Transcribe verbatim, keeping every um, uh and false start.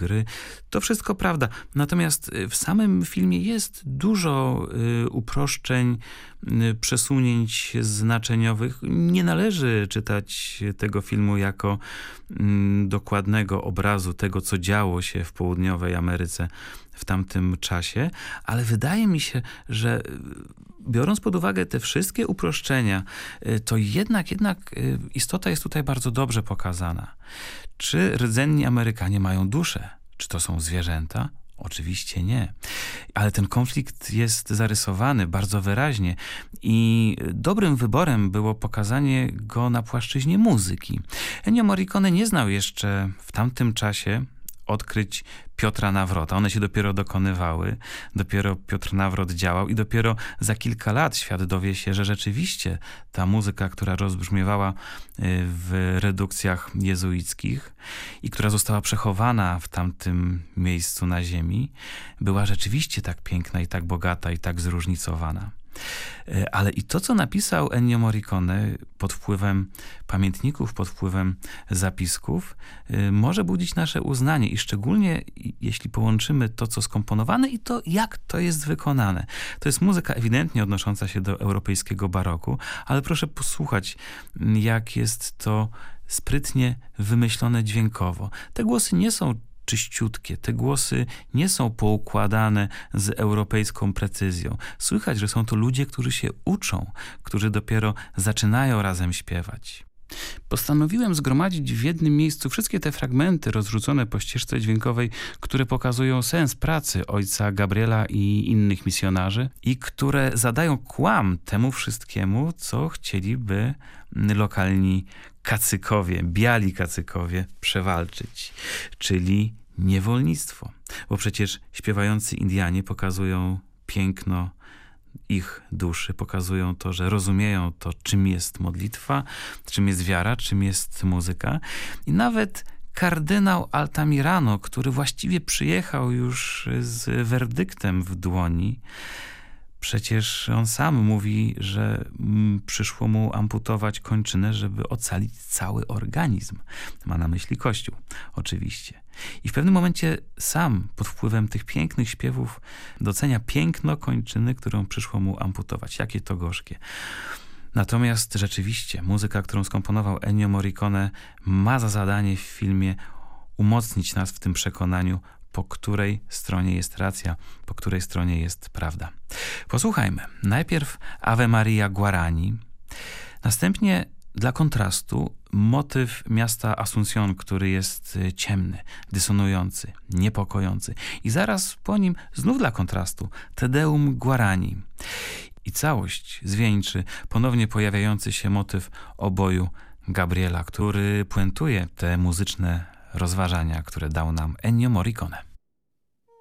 gry. To wszystko prawda. Natomiast w samym filmie jest dużo y, uproszczeń, y, przesunięć znaczeniowych. Nie należy czytać tego filmu jako y, dokładnego obrazu tego, co działo się w południowej Ameryce w tamtym czasie, ale wydaje mi się, że biorąc pod uwagę te wszystkie uproszczenia, to jednak, jednak istota jest tutaj bardzo dobrze pokazana. Czy rdzenni Amerykanie mają duszę? Czy to są zwierzęta? Oczywiście nie. Ale ten konflikt jest zarysowany bardzo wyraźnie i dobrym wyborem było pokazanie go na płaszczyźnie muzyki. Ennio Morricone nie znał jeszcze w tamtym czasie odkryć Piotra Nawrota. One się dopiero dokonywały, dopiero Piotr Nawrot działał i dopiero za kilka lat świat dowie się, że rzeczywiście ta muzyka, która rozbrzmiewała w redukcjach jezuickich i która została przechowana w tamtym miejscu na ziemi, była rzeczywiście tak piękna i tak bogata i tak zróżnicowana. Ale i to, co napisał Ennio Morricone pod wpływem pamiętników, pod wpływem zapisków, może budzić nasze uznanie i szczególnie jeśli połączymy to, co skomponowane i to, jak to jest wykonane. To jest muzyka ewidentnie odnosząca się do europejskiego baroku, ale proszę posłuchać, jak jest to sprytnie wymyślone dźwiękowo. Te głosy nie są czyściutkie. Te głosy nie są poukładane z europejską precyzją. Słychać, że są to ludzie, którzy się uczą, którzy dopiero zaczynają razem śpiewać. Postanowiłem zgromadzić w jednym miejscu wszystkie te fragmenty rozrzucone po ścieżce dźwiękowej, które pokazują sens pracy ojca Gabriela i innych misjonarzy i które zadają kłam temu wszystkiemu, co chcieliby lokalni kacykowie, biali kacykowie przewalczyć, czyli niewolnictwo. Bo przecież śpiewający Indianie pokazują piękno ich duszy, pokazują to, że rozumieją to, czym jest modlitwa, czym jest wiara, czym jest muzyka. I nawet kardynał Altamirano, który właściwie przyjechał już z werdyktem w dłoni, przecież on sam mówi, że przyszło mu amputować kończynę, żeby ocalić cały organizm. Ma na myśli Kościół, oczywiście. I w pewnym momencie sam pod wpływem tych pięknych śpiewów docenia piękno kończyny, którą przyszło mu amputować. Jakie to gorzkie. Natomiast rzeczywiście muzyka, którą skomponował Ennio Morricone, ma za zadanie w filmie umocnić nas w tym przekonaniu, po której stronie jest racja, po której stronie jest prawda. Posłuchajmy. Najpierw Ave Maria Guarani, następnie dla kontrastu motyw miasta Asunción, który jest ciemny, dysonujący, niepokojący. I zaraz po nim znów dla kontrastu Te Deum Guarani. I całość zwieńczy ponownie pojawiający się motyw oboju Gabriela, który puentuje te muzyczne rozważania, które dał nam Ennio Morricone.